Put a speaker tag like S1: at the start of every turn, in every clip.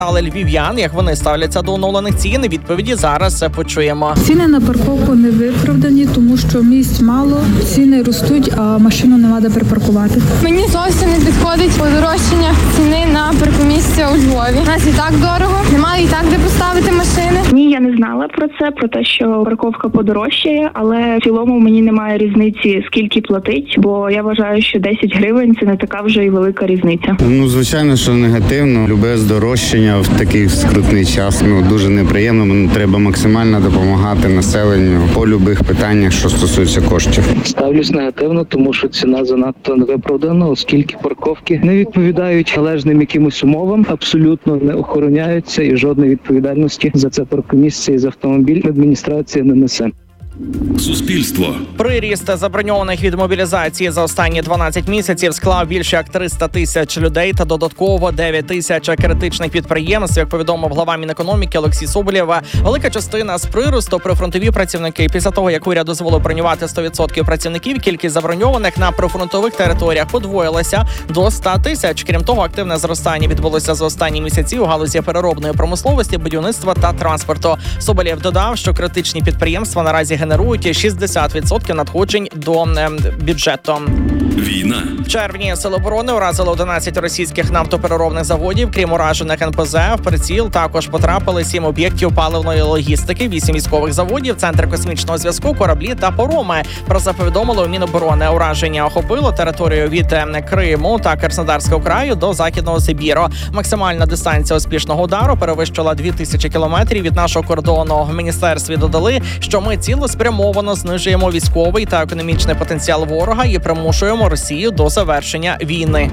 S1: Але львів'ян, як вони ставляться до оновлених цін, відповіді зараз почуємо.
S2: Ціни на парковку не виправдані, тому що місць мало, ціни ростуть, а машину нема де припаркувати.
S3: Мені зовсім не підходить подорожчання ціни на паркомісця у Львові. У нас і так дорого, немає і так де поставити машини.
S4: Ні, я не знала про те, що парковка подорожчає, але в цілому мені немає різниці, скільки платить, бо я вважаю, що 10 гривень – це не така вже і велика різниця.
S5: Звичайно, що негативно. Любе здорожчання в такий скрутний час дуже неприємно. Треба максимально допомагати населенню по любих питаннях, що стосуються коштів.
S6: Ставлюсь негативно, тому що ціна занадто невиправдана, оскільки парковки не відповідають належним якимось умовам, абсолютно не охороняються і жодної відповідальності за це паркомісце і за автомобіль адміністрація не несе.
S7: Суспільство.
S1: Приріст заброньованих від мобілізації за останні 12 місяців склав більше як 300 тисяч людей та додатково 9 тисяч критичних підприємств. Як повідомив глава Мінекономіки Олексій Соболєв, велика частина з приросту прифронтові працівники. Після того, як уряд дозволив бронювати 100% працівників, кількість заброньованих на прифронтових територіях подвоїлася до 100 тисяч. Крім того, активне зростання відбулося за останні місяці у галузі переробної промисловості, будівництва та транспорту. Соболєв додав, що критичні підприємства наразі генерують 60% надходжень до бюджету.
S7: Війна.
S1: В червні Сили оборони уразили 11 російських нафтопереробних заводів. Крім уражених НПЗ, в приціл також потрапили 7 об'єктів паливної логістики, 8 військових заводів, центр космічного зв'язку, кораблі та пароми. Про це повідомили у Міноборони. Ураження охопило територію від Криму та Краснодарського краю до Західного Сибіру. Максимальна дистанція успішного удару перевищила 2000 кілометрів від нашого кордону. В міністерстві додали, що ми цілеспрямовано знижуємо військовий та економічний потенціал ворога і примушуємо Росію до завершення війни.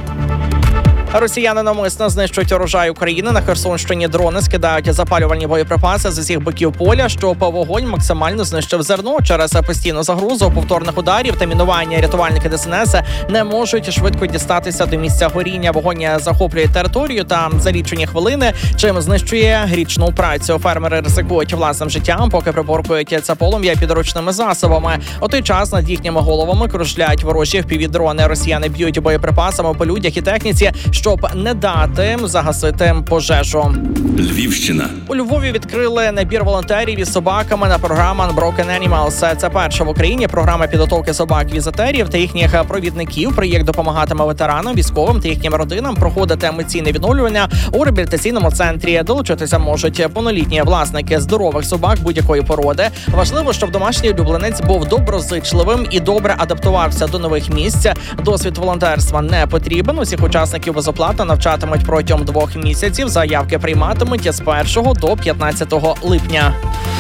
S1: Росіяни навмисно знищують урожай України. На Херсонщині дрони скидають запалювальні боєприпаси з усіх боків поля, щоб вогонь максимально знищив зерно. Через постійну загрозу повторних ударів та мінування рятувальники ДСНС не можуть швидко дістатися до місця горіння. Вогонь захоплює територію та за лічені хвилини, чим знищує річну працю. Фермери ризикують власним життям, поки приборкують це полум'я підручними засобами. У той час над їхніми головами кружляють ворожі FPV-дрони. Росіяни б'ють боєприпасами по людях і техніці, щоб не дати загасити пожежу.
S7: Львівщина.
S1: У Львові відкрили набір волонтерів із собаками на програму Unbroken Animals. Це перша в Україні програма підготовки собак-візитерів та їхніх провідників. Проєкт допомагатиме ветеранам, військовим та їхнім родинам проходити емоційне відновлювання у реабілітаційному центрі. Долучитися можуть повнолітні власники здорових собак будь-якої породи. Важливо, щоб домашній улюбленець був доброзичливим і добре адаптувався до нових місць. Досвід волонтерства не потрібен. Усіх учасників безоплатно навчатимуть протягом 2 місяців. Заявки прийматимуть з 1 до 15 липня.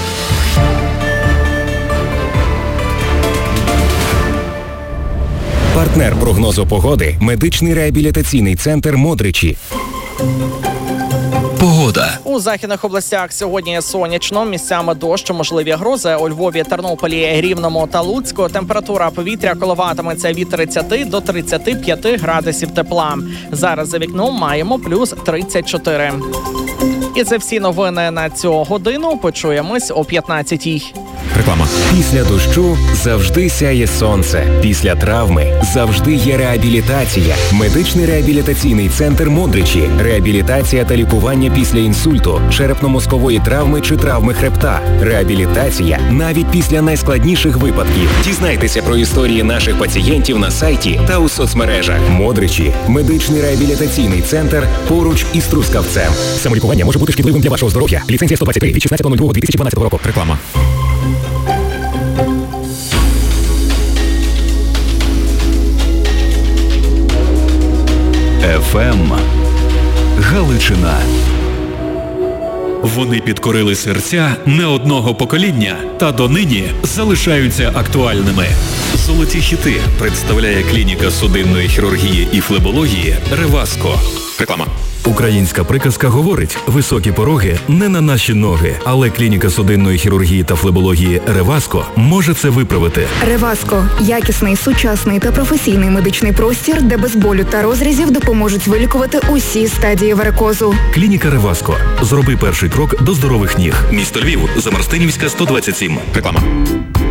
S8: Партнер прогнозу погоди – медичний реабілітаційний центр «Модричі».
S7: Погода.
S1: У західних областях сьогодні сонячно, місцями дощ, можливі грози. У Львові, Тернополі, Рівному та Луцьку температура повітря коливатиметься від 30 до 35 градусів тепла. Зараз за вікном маємо плюс 34. І це всі новини на цю годину. Почуємось о 15-й.
S8: Реклама. Після дощу завжди сяє сонце. Після травми завжди є реабілітація. Медичний реабілітаційний центр «Модричі». Реабілітація та лікування після інсульту, черепно-мозкової травми чи травми хребта. Реабілітація навіть після найскладніших випадків. Дізнайтеся про історії наших пацієнтів на сайті та у соцмережах. «Модричі» – медичний реабілітаційний центр поруч із Трускавцем. Самолікування може бути шкідливим для вашого здоров'я. Ліцензія 123 від 16.02.2012 року. Реклама.
S7: ФМ Галичина. Вони підкорили серця не одного покоління та донині залишаються актуальними. Золоті хіти представляє клініка судинної хірургії і флебології «Реваско».
S8: Реклама.
S9: Українська приказка говорить: високі пороги не на наші ноги. Але клініка судинної хірургії та флебології «Реваско» може це виправити.
S10: «Реваско» – якісний, сучасний та професійний медичний простір, де без болю та розрізів допоможуть вилікувати усі стадії варикозу.
S9: Клініка «Реваско». Зроби перший крок до здорових ніг.
S7: Місто Львів, Замарстинівська, 127.
S8: Реклама.